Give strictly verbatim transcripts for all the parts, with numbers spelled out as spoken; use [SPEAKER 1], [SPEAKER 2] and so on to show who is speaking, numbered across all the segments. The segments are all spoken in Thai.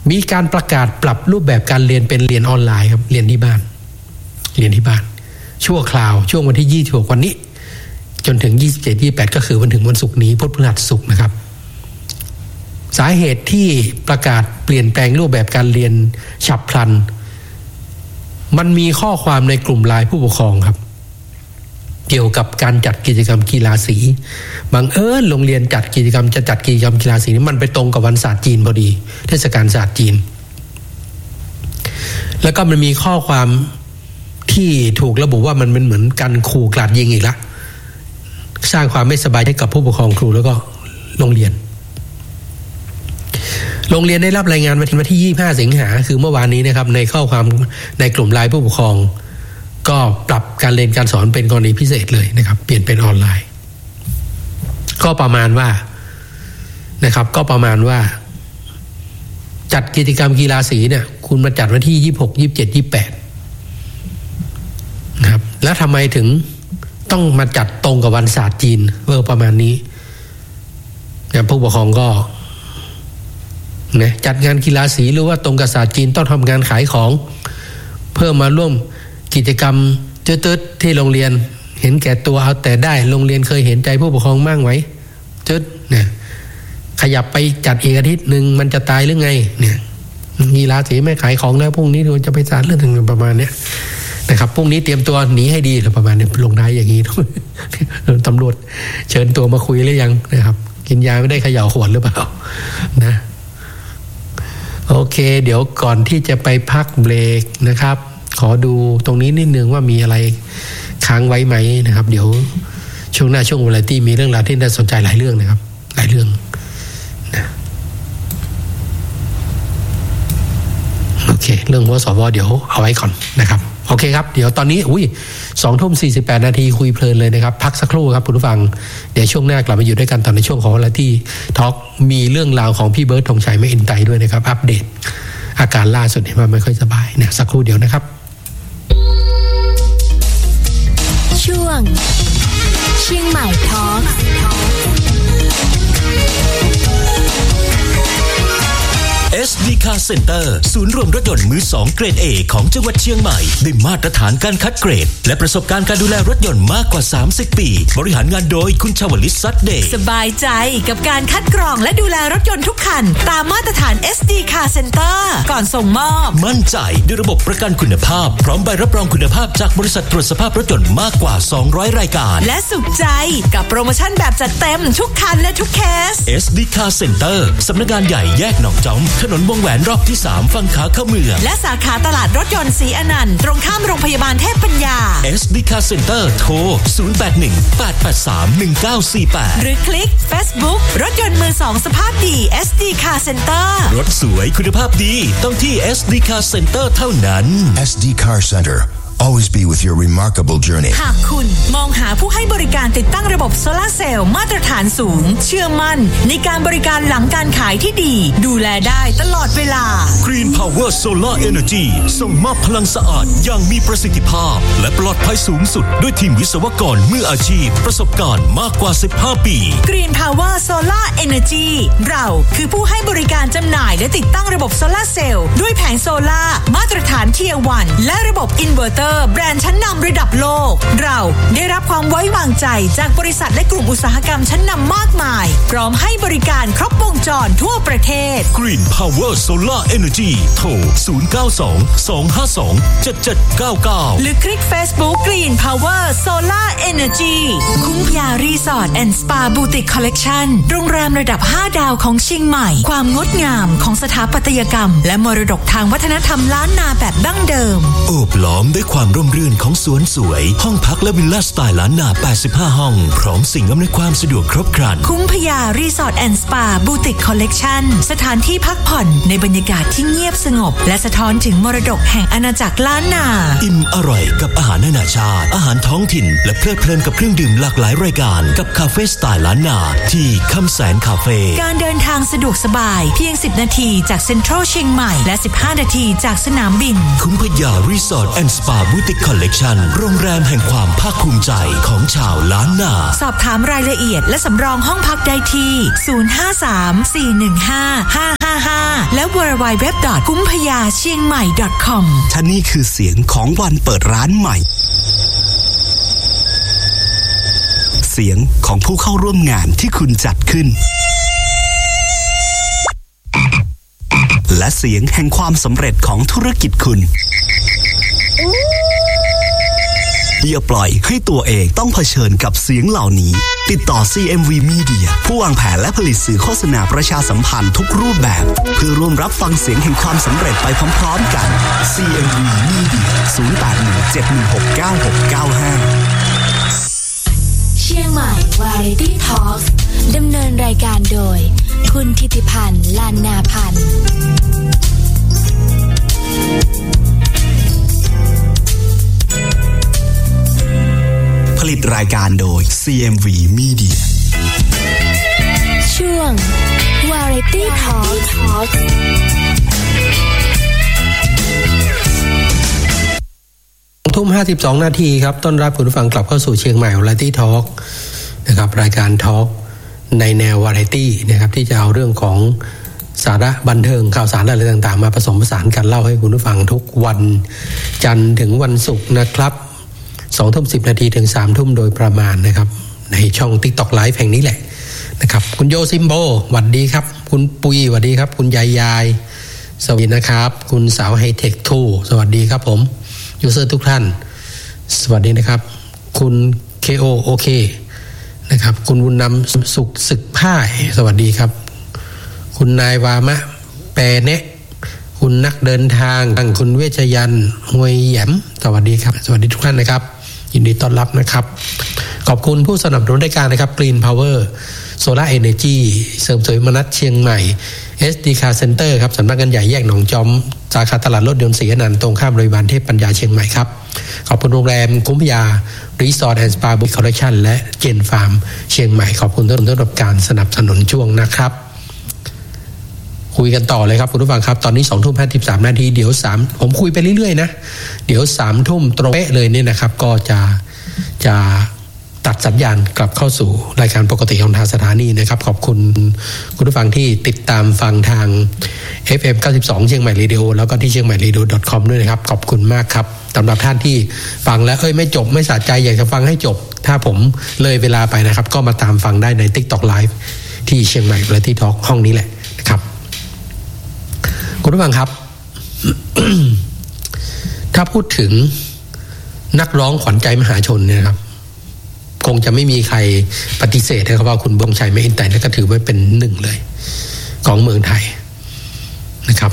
[SPEAKER 1] มีการประกาศปรับรูปแบบการเรียนเป็นเรียนออนไลน์ครับเรียนที่บ้านเรียนที่บ้านชั่วคราวช่วงวันที่ยี่สิบหกวันนี้จนถึงยี่สิบเจ็ด ยี่สิบแปดก็คือวันถึงวันศุกร์นี้พุธพฤหัสศุกร์นะครับสาเหตุที่ประกาศเปลี่ยนแปลงรูปแบบการเรียนฉับพลันมันมีข้อความในกลุ่มไลน์ผู้ปกครองครับเกี่ยวกับการจัดกิจกรรมกีฬาสีบังเอิญโรงเรียนจัดกิจกรรมจะจัดกิจกรรมกีฬาสีนี้มันไปตรงกับวันศาสตร์จีนพอดีเทศกาลศาสตร์จีนแล้วก็มันมีข้อความที่ถูกระบุว่ามันเป็นเหมือนการขู่กราดยิงอีกละสร้างความไม่สบายให้กับผู้ปกครองครูแล้วก็โรงเรียนโรงเรียนได้รับรายงานวันที่ยี่สิบห้าสิงหาคือเมื่อวานนี้นะครับในข้อความในกลุ่มไลน์ผู้ปกครองก็ปรับการเรียนการสอนเป็นกรณีพิเศษเลยนะครับเปลี่ยนเป็นออนไลน์ก็ประมาณว่านะครับก็ประมาณว่าจัดกิจกรรมกีฬาสีเนี่ยคุณมาจัดวันที่ยี่สิบหก ยี่สิบเจ็ด ยี่สิบแปดนะครับแล้วทำไมถึงต้องมาจัดตรงกับวันศาสตร์จีนเออประมาณนี้นะผู้ปกครองก็นะจัดงานกีฬาสีหรือว่าตรงกับศาสตร์จีนต้องทำงานขายของเพื่อมาร่วมกิจกรรมตืดๆที่โรงเรียนเห็นแก่ตัวเอาแต่ได้โรงเรียนเคยเห็นใจผู้ปกครองมั่งไว้ตืดเนี่ยขยับไปจัดอีกอาทิตย์นึงมันจะตายหรือไงเนี่ยกีฬาสีไม่ขายของแล้วพรุ่งนี้เราจะไปจัดเรื่องถึงประมาณเนี้ยนะครับพรุ่งนี้เตรียมตัวหนีให้ดีหรือประมาณนี้ลงท้ายอย่างนี้ตำรวจเชิญตัวมาคุยหรือยังนะครับกินยาไม่ได้เขย่าขวดหรือเปล่านะโอเคเดี๋ยวก่อนที่จะไปพักเบรกนะครับขอดูตรงนี้นิดนึงว่ามีอะไรค้างไว้ไหมนะครับเดี๋ยวช่วงหน้าช่วงวาไรตี้มีเรื่องราวที่น่าสนใจหลายเรื่องนะครับหลายเรื่องนะโอเคเรื่องหัวสวเดี๋ยวเอาไว้ก่อนนะครับโอเคครับเดี๋ยวตอนนี้อุ้ยสองทุ่มสี่สิบแปดนาทีคุยเพลินเลยนะครับพักสักครู่ครับคุณผู้ฟังเดี๋ยวช่วงหน้ากลับมาอยู่ด้วยกันตอนในช่วงของวาไรตี้ทอล์กมีเรื่องราวของพี่เบิร์ดธงชัยไม่เอ็นไตด้วยนะครับอัปเดตอาการล่าสุดเห็นว่าไม่ค่อยสบายเนี่ยสักครู่เดียวนะครับ
[SPEAKER 2] ช่วงเชียงใหม่ทอล์ก
[SPEAKER 3] เอส ดี Car Center ศูนย์รวมรถยนต์มือสองเกรด A ของจังหวัดเชียงใหม่ได้มาตรฐานการคัดเกรดและประสบการณ์การดูแลรถยนต์มากกว่าสามสิบปีบริหารงานโดยคุณชวลิต ซัดเดย์
[SPEAKER 2] สบายใจกับการคัดกรองและดูแลรถยนต์ทุกคันตามมาตรฐาน เอส ดี Car Center ก่อนส่งมอบ
[SPEAKER 3] มั่นใจด้วยระบบประกันคุณภาพพร้อมใบรับรองคุณภาพจากบริษัทตรวจสภาพรถยนต์มากกว่าสองร้อยรายการ
[SPEAKER 2] และสุขใจกับโปรโมชั่นแบบจัดเต็มทุกคันและทุกเคส
[SPEAKER 3] เอส ดี Car Center สำนักงานใหญ่แยกหนองจอมถนนวงแหวนรอบที่สามฝั่งขาเข้าเมือง
[SPEAKER 2] และสาขาตลาดรถยนต์ศรีอนันต์ตรงข้ามโรงพยาบาลเทพปัญญา
[SPEAKER 3] เอส ดี Car Center โทรศูนย์ แปด หนึ่ง แปด แปด สาม หนึ่ง เก้า สี่ แปด
[SPEAKER 2] หรือคลิก Facebook รถยนต์มือสองสภาพดี เอส ดี Car Center
[SPEAKER 3] รถสวยคุณภาพดีต้องที่ เอส ดี Car Center เท่านั้น
[SPEAKER 4] เอส ดี Car Center Always be with your remarkable journey
[SPEAKER 2] หากคุณมองหาผู้ให้บริการติดตั้งระบบโซลาร์เซลล์มาตรฐานสูงเชื่อมั่นในการบริการหลังการขายที่ดีดูแลได้ตลอดเวลา
[SPEAKER 3] Green Power Solar Energy ส่งมอบพลังสะอาดอย่างมีประสิทธิภาพและปลอดภัยสูงสุดด้วยทีมวิศวกรมืออาชีพประสบการณ์มากกว่าสิบห้าปี
[SPEAKER 2] Green Power Solar Energy เราคือผู้ให้บริการจำหน่ายและติดตั้งระบบโซลาร์เซลล์ด้วยแผงโซลาร์มาตรฐาน Tier วันและระบบอินเวอร์เตอร์แบรนด์ชั้นนำระดับโลกเราได้รับความไว้วางใจจากบริษัทและกลุ่มอุตสาหกรรมชั้นนำมากมายพร้อมให้บริการครบวงจรทั่วประเทศ
[SPEAKER 3] Green Power Solar Energy โทรศูนย์ เก้า สอง สอง ห้า สอง เจ็ด เจ็ด เก้า เก้า
[SPEAKER 2] หรือคลิก Facebook Green Power Solar Energy คุ้มพยารีสอร์ทแอนด์สปาบูติกคอลเลคชั่นโรงแรมระดับห้าดาวของเชียงใหม่ความงดงามของสถาปัตยกรรมและมรดกทางวัฒนธรรมล้านนาแบบดั้งเดิม
[SPEAKER 3] โอบล้อมด้วยความร่มรื่นของสวนสวยห้องพักและวิลล่าสไตล์ล้านนาแปดสิบห้าห้องพร้อมสิ่งอำนวยความสะดวกครบครัน
[SPEAKER 2] คุ้มพยารีสอร์ทแอนด์สปาบูติกคอลเลคชั่นสถานที่พักผ่อนในบรรยากาศที่เงียบสงบและสะท้อนถึงมรดกแห่งอาณาจักรล้านนา
[SPEAKER 3] อิ่มอร่อยกับอาหารนานาชาติอาหารท้องถิ่นและเพลิดเพลินกับเครื่องดื่มหลากหลายรายการกับคาเฟ่สไตล์ล้านนาที่คำแสนคาเฟ่
[SPEAKER 2] การเดินทางสะดวกสบายเพียงสิบนาทีจากเซ็นทรัลเชียงใหม่และสิบห้านาทีจากสนามบิน
[SPEAKER 3] คุ้มพยารีสอร์ทแอนด์สปาบูติกคอลเลคชั่นโรงแรมแห่งความภาคภูมิใจของชาวล้านนา
[SPEAKER 2] สอบถามรายละเอียดและสำรองห้องพักได้ที่ศูนย์ ห้า สาม สี่ หนึ่ง ห้า ห้า ห้า ห้าและและ ดับเบิลยู ดับเบิลยู ดับเบิลยู ดอท กุมภยาเชียงใหม่ ดอท คอม
[SPEAKER 5] ท่านี่คือเสียงของวันเปิดร้านใหม่เสียงของผู้เข้าร่วมงานที่คุณจัดขึ้นและเสียงแห่งความสำเร็จของธุรกิจคุณอย่าปล่อยให้ตัวเองต้องเผชิญกับเสียงเหล่านี้ติดต่อ ซี เอ็ม วี Media ผู้วางแผนและผลิตสื่อโฆษณาประชาสัมพันธ์ทุกรูปแบบเพื่อร่วมรับฟังเสียงแห่งความสำเร็จไปพร้อมๆกัน ซี เอ็ม วี Media ศูนย์ แปด หนึ่ง เจ็ด หนึ่ง หก เก้า หก เก้า ห้า
[SPEAKER 6] เชียงใหม่ Variety Talks ดำเนินรายการโดยคุณธิติพันธ์ลานนาพันธ์
[SPEAKER 5] ผลิตรายการโดย ซี เอ็ม วี Media
[SPEAKER 6] ช่วง Variety Talks
[SPEAKER 1] ทุ่มห้าสิบสองนาทีครับต้อนรับคุณผู้ฟังกลับเข้าสู่เชียงใหม่ Variety Talk นะครับรายการทอล์กในแนว Variety นะครับที่จะเอาเรื่องของสาระบันเทิงข่าวสารอะไรต่างๆมาผสมผสานกันเล่าให้คุณผู้ฟังทุกวันจันทร์ถึงวันศุกร์นะครับสองทุ่มสิบนาทีถึงสามทุ่มโดยประมาณนะครับในช่อง TikTok Live แห่งนี้แหละนะครับคุณโยซิมโบสวัสดีครับคุณปุยสวัสดีครับคุณยายยายสวัสดีนะครับคุณสาวไฮเทคทูสวัสดีครับผมยูเซอร์ทุกท่านสวัสดีนะครับคุณ เค โอ โอเคนะครับคุณบุญนำสุขศึกพ่ายสวัสดีครับคุณนายวามะแปเนะคุณนักเดินทางคุณเวชยันต์หวยแหยมสวัสดีครับสวัสดีทุกท่านนะครับยินดีต้อนรับนะครับขอบคุณผู้สนับสนุนรายการนะครับ Green Power Solar Energy เสริมสวยมนัสเชียงใหม่ เอส ดี Car Center ครับสำนักงานใหญ่แยกหนองจอมสาขาตลาดรถยนต์ศรีอนันต์ตรงข้ามโรงพยาบาลเทพปัญญาเชียงใหม่ครับขอบคุณโรงแรมคุ้มพยารีสอร์ทแอนด์สปาบุคคอลเลคชั่นและเจนฟาร์มเชียงใหม่ขอบคุณทุกท่านสำหรับการสนับสนุนช่วงนะครับคุยกันต่อเลยครับคุณผู้ฟังครับตอนนี้สองทุ่มห้าสิบสามนาทีเดี๋ยวสามผมคุยไปเรื่อยๆนะเดี๋ยวสามทุ่มตรงเป๊ะเลยเนี่ยนะครับก็จะจะตัดสัญญาณกลับเข้าสู่รายการปกติของทางสถานีนะครับขอบคุณคุณผู้ฟังที่ติดตามฟังทาง เอฟ เอ็ม เก้าสิบสองเชียงใหม่เรดิโอแล้วก็ที่เชียงใหม่เรดิโอ .com ด้วยนะครับขอบคุณมากครับสำหรับท่านที่ฟังแล้วเอ้ยไม่จบไม่สะใจอยากจะฟังให้จบถ้าผมเลยเวลาไปนะครับก็มาตามฟังได้ใน TikTok Live ที่เชียงใหม่ Variety Talk ห้องนี้แหละนะครับคุณผู้ฟังครับ ถ้าพูดถึงนักร้องขวัญใจมหาชนเนี่ยครับคงจะไม่มีใครปฏิเสธนะครับว่าคุณบงชัยแมคอินไตร์ก็ถือว่าเป็นหนึ่งเลยของเมืองไทยนะครับ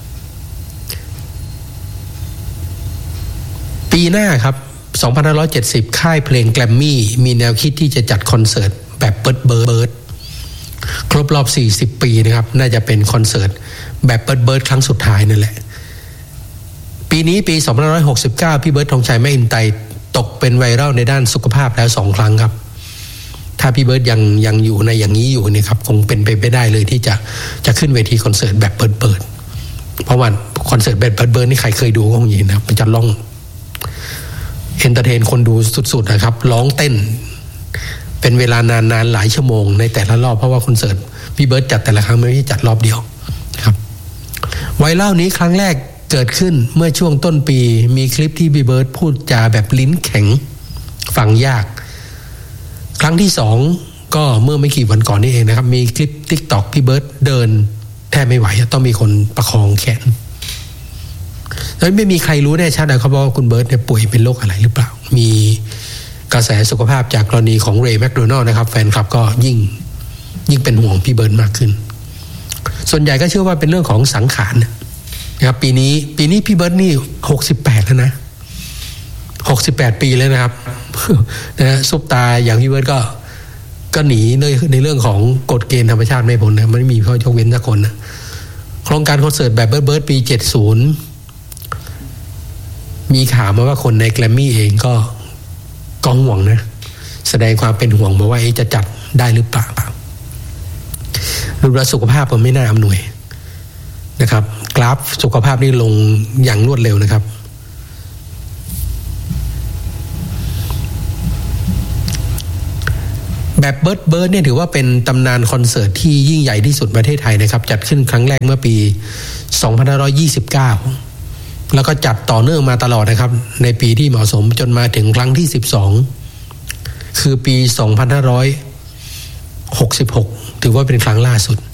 [SPEAKER 1] ปีหน้าครับสองพันห้าร้อยเจ็ดสิบค่ายเพลงแกรมมี่มีแนวคิดที่จะจัดคอนเสิร์ตแบบเบิร์ดเบิร์ดครบรอบสี่สิบปีนะครับน่าจะเป็นคอนเสิร์ตแบบเบิร์ดเบิร์ดครั้งสุดท้ายนั่นแหละปีนี้ปีสองพันห้าร้อยหกสิบเก้าพี่เบิร์ดธงชัยแมคอินไตร์ตกเป็นไวรัลในด้านสุขภาพแล้วสองครั้งครับถ้าพี่เบิร์ดยังยังอยู่ในอย่างนี้อยู่เนี่ยครับคงเป็นไปไม่ได้เลยที่จะจะขึ้นเวทีคอนเสิร์ตแบบเปิดเปิดเพราะว่าคอนเสิร์ตแบบเปิดเปิดนี่ใครเคยดูก็คงเห็นนะครับมันจะร้องเอนเตอร์เทนคนดูสุดๆนะครับร้องเต้นเป็นเวลานานๆหลายชั่วโมงในแต่ละรอบเพราะว่าคอนเสิร์ตพี่เบิร์ดจัดแต่ละครั้งไม่ได้จัดรอบเดียวครับไวรัลนี้ครั้งแรกเกิดขึ้นเมื่อช่วงต้นปีมีคลิปที่พี่เบิร์ดพูดจาแบบลิ้นแข็งฟังยากครั้งที่สองก็เมื่อไม่กี่วันก่อนนี้เองนะครับมีคลิป TikTok พี่เบิร์ดเดินแทบไม่ไหวต้องมีคนประคองแขนแล้วไม่มีใครรู้แน่ชัดนะครับว่าคุณเบิร์ดเนี่ยป่วยเป็นโรคอะไรหรือเปล่ามีกระแสสุขภาพจากกรณีของเรย์แมคโดนัลด์นะครับแฟนคลับก็ยิ่งยิ่งเป็นห่วงพี่เบิร์ดมากขึ้นส่วนใหญ่ก็เชื่อว่าเป็นเรื่องของสังขารนะครับปีนี้ปีนี้พี่เบิร์ดนี่หกสิบแปดแล้วนะหกสิบแปดปีแล้วนะครับนะซุปตาอย่างพี่เบิร์ดก็ก็หนีในในเรื่องของกฎเกณฑ์ธรรมชาติไม่พ้นนะไม่มีข้อยกเว้นสักคนนะโครงการคอนเสิร์ตแบบเบิร์ดเบิร์ดปีเจ็ดสิบมีข่าวมาว่าคนในแกรมมี่เองก็ก็ห่วงนะแสดงความเป็นห่วงมาว่าจะจัดได้หรือเปล่าดูแลสุขภาพก็ไม่น่าอำนวยนะครับกราฟสุขภาพนี่ลงอย่างรวดเร็วนะครับแบบเบิร์ดเบิร์ดเนี่ยถือว่าเป็นตำนานคอนเสิร์ตที่ยิ่งใหญ่ที่สุดประเทศไทยนะครับจัดขึ้นครั้งแรกเมื่อปีสองพันห้าร้อยยี่สิบเก้าแล้วก็จัดต่อเนื่องมาตลอดนะครับในปีที่เหมาะสมจนมาถึงครั้งที่สิบสองคือปีสองพันห้าร้อยหกสิบหกถือว่าเป็นครั้งล่าสุด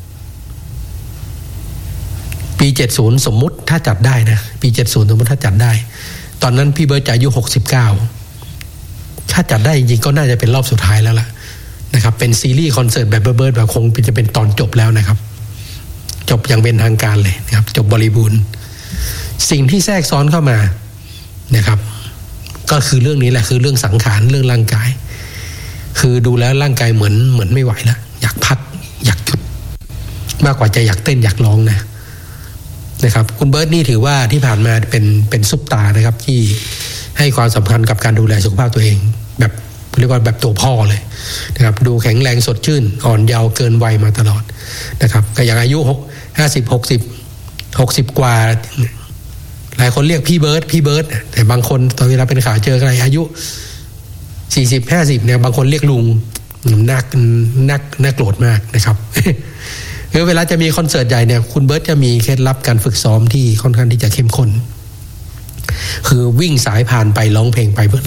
[SPEAKER 1] ปีเจ็ดสิบสมมุติถ้าจัดได้นะปีเจ็ดสิบสมมุติถ้าจัดได้ตอนนั้นพี่เบิร์ดจะอายุหกสิบเก้าถ้าจัดได้จริงๆก็น่าจะเป็นรอบสุดท้ายแล้วล่ะนะครับเป็นซีรีส์คอนเสิร์ตแบบเบิร์ดแบบคงจะเป็นตอนจบแล้วนะครับจบอย่างเป็นทางการเลยนะครับจบบริบูรณ์สิ่งที่แทรกซ้อนเข้ามานะครับก็คือเรื่องนี้แหละคือเรื่องสังขารเรื่องร่างกายคือดูแล้วร่างกายเหมือนเหมือนไม่ไหวแล้วอยากพักอยากหยุดมากกว่าจะอยากเต้นอยากร้องนะนะครับคุณเบิร์ตนี่ถือว่าที่ผ่านมาเป็นเป็นซุปตาร์นะครับที่ให้ความสำคัญกับการดูแลสุขภาพตัวเองแบบเรียกว่าแบบตัวพ่อเลยนะครับดูแข็งแรงสดชื่นอ่อนเยาว์เกินวัยมาตลอดนะครับก็อย่างอายุห้าสิบหกสิบหกสิบกว่าหลายคนเรียกพี่เบิร์ตพี่เบิร์ตแต่บางคนตอนเวลาเป็นข่าวเจออะไรอายุสี่สิบห้าสิบเนี่ยบางคนเรียกลุงนักนักนักโกรธมากนะครับคือเวลาจะมีคอนเสิร์ตใหญ่เนี่ยคุณเบิร์ตจะมีเคล็ดลับการฝึกซ้อมที่ค่อนข้างที่จะเข้มข้นคือวิ่งสายผ่านไปร้องเพลงไปเพื่อ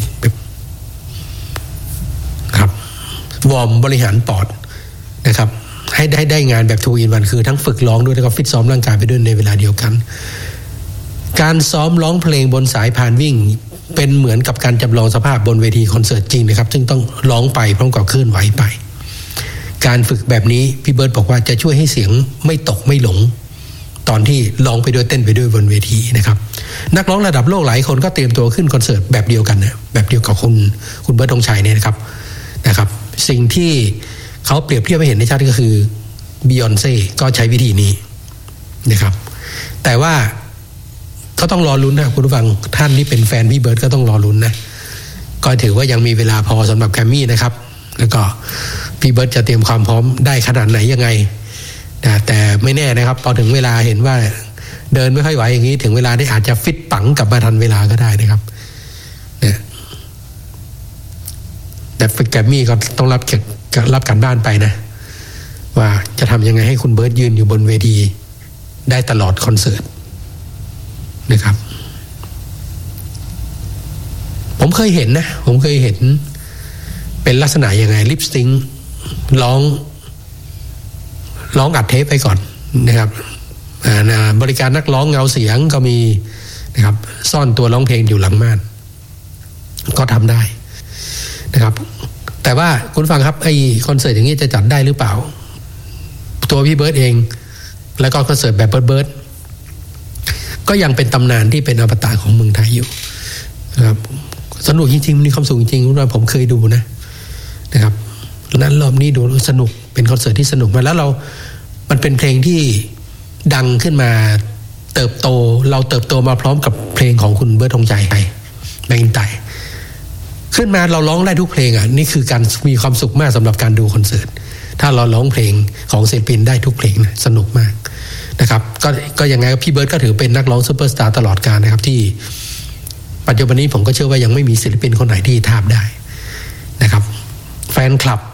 [SPEAKER 1] ครับวอร์มบริหารปอดนะครับให้ได้ได้งานแบบทูอินวันคือทั้งฝึกร้องด้วยแล้วก็ฟิตซ้อมร่างกายไปด้วยในเวลาเดียวกันการซ้อมร้องเพลงบนสายผ่านวิ่งเป็นเหมือนกับการจำลองสภาพบนเวทีคอนเสิร์ตจริงนะครับซึ่งต้องร้องไปพร้อมกับเคลื่อนไหวไปการฝึกแบบนี้พี่เบิร์ตบอกว่าจะช่วยให้เสียงไม่ตกไม่หลงตอนที่ร้องไปด้วยเต้นไปด้วยบนเวทีนะครับนักร้องระดับโลกหลายคนก็เตรียมตัวขึ้นคอนเสิร์ตแบบเดียวกันนะแบบเดียวกับคุณคุณเบิร์ตธงชัยเนี่ยนะครับนะครับสิ่งที่เขาเปรียบเทียบให้เห็นในชัดก็คือบียอนเซ่ก็ใช้วิธีนี้นะครับแต่ว่าก็ต้องรอลุ้นนะคุณผู้ฟังท่านที่เป็นแฟนพี่เบิร์ตก็ต้องรอลุ้นนะก็ถือว่ายังมีเวลาพอสำหรับแกรมมี่นะครับแล้วก็พี่เบิร์ตจะเตรียมความพร้อมได้ขนาดไหนยังไงนะแต่ไม่แน่นะครับพอถึงเวลาเห็นว่าเดินไม่ค่อยไหวอย่างนี้ถึงเวลาที่อาจจะฟิตปังกลับมาทันเวลาก็ได้นะครับนะแต่แกรมมี่ก็ต้องรับรับการบ้านไปนะว่าจะทำยังไงให้คุณเบิร์ตยืนอยู่บนเวทีได้ตลอดคอนเสิร์ตนะครับผมเคยเห็นนะผมเคยเห็นเป็นลักษณะยังไงลิปซิงค์ร้องร้องอัดเทปไปก่อนนะครับบริการนักร้องเงาเสียงก็มีนะครับซ่อนตัวร้องเพลงอยู่หลังม่านก็ทำได้นะครับแต่ว่าคุณฟังครับไอ้คอนเสิร์ตอย่างนี้จะจัดได้หรือเปล่าตัวพี่เบิร์ตเองแล้วก็คอนเสิร์ตแบบเบิร์ดเบิร์ดก็ยังเป็นตำนานที่เป็นอมตะของเมืองไทยอยู่นะครับสนุกจริงๆมีความสุขจริงๆว่าผมเคยดูนะนะครับนั้นรอบนี้ดูสนุกเป็นคอนเสิร์ตที่สนุกมาแล้วเรามันเป็นเพลงที่ดังขึ้นมาเติบโตเราเติบโตมาพร้อมกับเพลงของคุณเบิร์ตธงชัยแมงไตขึ้นมาเราร้องได้ทุกเพลงอ่ะนี่คือการมีความสุขมากสำหรับการดูคอนเสิร์ตถ้าเราร้องเพลงของศิลปินได้ทุกเพลงนะสนุกมากนะครับก็ก็ยังไงพี่เบิร์ตก็ถือเป็นนักร้องซุปเปอร์สตาร์ตลอดกาลนะครับที่ปัจจุบันนี้ผมก็เชื่อว่ายังไม่มีศิลปินคนไหนที่ทาบได้นะครับแฟนคลับ